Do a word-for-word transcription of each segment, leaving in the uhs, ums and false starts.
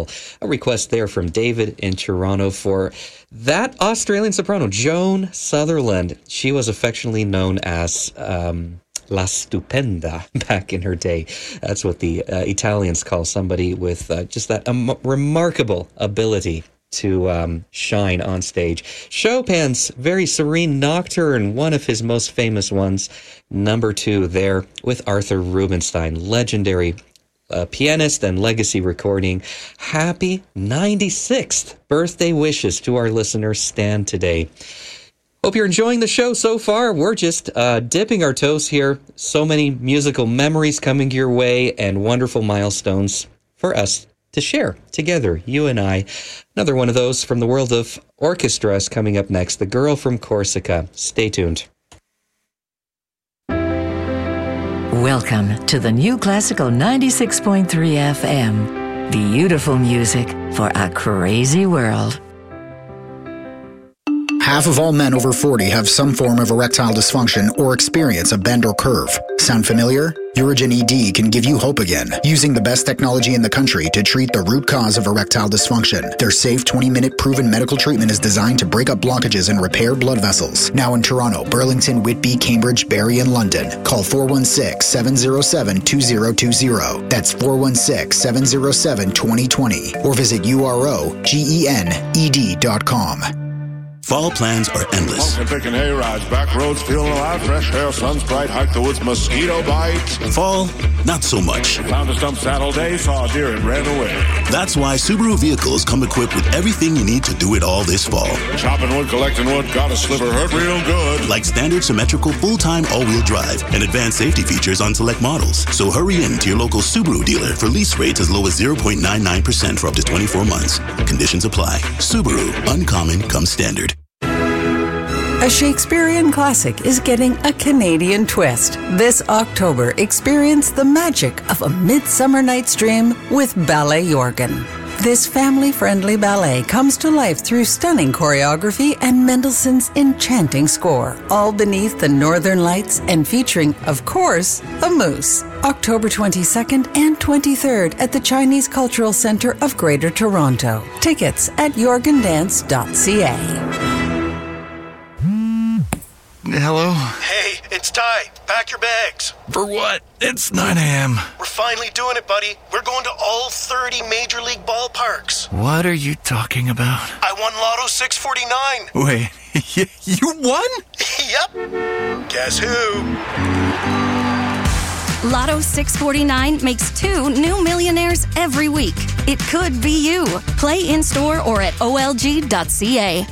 Classical. A request there from David in Toronto for that Australian soprano, Joan Sutherland. She was affectionately known as um, La Stupenda back in her day. That's what the uh, Italians call somebody with uh, just that um, remarkable ability to um, shine on stage. Chopin's very serene Nocturne, one of his most famous ones, number two there with Arthur Rubinstein, legendary uh, pianist and legacy recording. Happy ninety-sixth birthday wishes to our listener Stan today. Hope you're enjoying the show so far. We're just uh, dipping our toes here. So many musical memories coming your way and wonderful milestones for us to share together, you and I. Another one of those from the world of orchestra is coming up next, The Girl from Corsica. Stay tuned. Welcome to the New Classical ninety-six point three F M. Beautiful music for a crazy world. Half of all men over forty have some form of erectile dysfunction or experience a bend or curve. Sound familiar? Urigen E D can give you hope again, using the best technology in the country to treat the root cause of erectile dysfunction. Their safe twenty-minute proven medical treatment is designed to break up blockages and repair blood vessels. Now in Toronto, Burlington, Whitby, Cambridge, Barrie, and London. Call four one six, seven zero seven, two zero two zero. That's four one six, seven zero seven, two zero two zero. Or visit urogen dot com. Fall plans are endless. Pumpkin picking hay rides, back roads feeling alive, fresh air, sun's bright, hike the woods, mosquito bites. Fall, not so much. Found a stump saddle day, saw a deer and ran away. That's why Subaru vehicles come equipped with everything you need to do it all this fall. Chopping wood, collecting wood, got a sliver, hurt real good. Like standard symmetrical full-time all-wheel drive and advanced safety features on select models. So hurry in to your local Subaru dealer for lease rates as low as zero point nine nine percent for up to twenty-four months. Conditions apply. Subaru, uncommon comes standard. A Shakespearean classic is getting a Canadian twist. This October, experience the magic of A Midsummer Night's Dream with Ballet Jorgen. This family-friendly ballet comes to life through stunning choreography and Mendelssohn's enchanting score, all beneath the northern lights and featuring, of course, a moose. October twenty-second and twenty-third at the Chinese Cultural Centre of Greater Toronto. Tickets at jorgen dance dot c a. Hello? Hey, it's Ty. Pack your bags. For what? It's nine a.m. We're finally doing it, buddy. We're going to all thirty Major League ballparks. What are you talking about? I won Lotto six forty-nine. Wait, you won? Yep. Guess who? Lotto six forty-nine makes two new millionaires every week. It could be you. Play in-store or at O L G dot c a.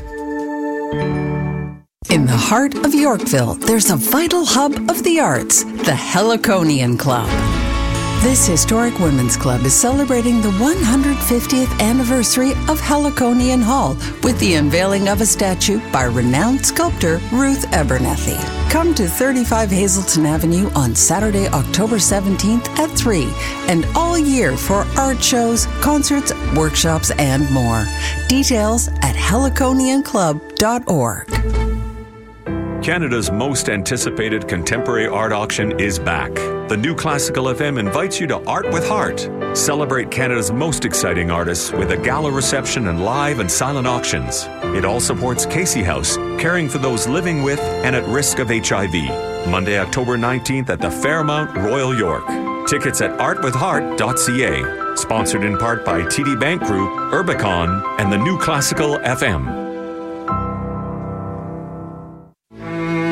In the heart of Yorkville, there's a vital hub of the arts, the Heliconian Club. This historic women's club is celebrating the one hundred fiftieth anniversary of Heliconian Hall with the unveiling of a statue by renowned sculptor Ruth Abernethy. Come to thirty-five Hazelton Avenue on Saturday, October seventeenth at three, and all year for art shows, concerts, workshops, and more. Details at heliconian club dot org. Canada's most anticipated contemporary art auction is back. The New Classical F M invites you to Art with Heart. Celebrate Canada's most exciting artists with a gala reception and live and silent auctions. It all supports Casey House, caring for those living with and at risk of H I V. Monday, October nineteenth at the Fairmount, Royal York. Tickets at art with heart dot c a. Sponsored in part by T D Bank Group, Urbicon, and the New Classical F M.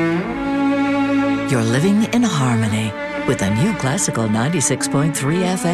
You're living in harmony with the New Classical ninety-six point three F M.